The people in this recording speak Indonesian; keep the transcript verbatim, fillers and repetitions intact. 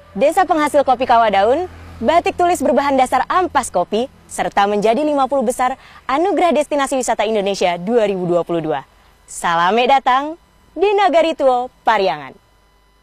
desa penghasil kopi kawah daun, batik tulis berbahan dasar ampas kopi, serta menjadi lima puluh besar Anugerah Destinasi Wisata Indonesia dua ribu dua puluh dua. Salame datang di Nagari Tuo, Pariangan.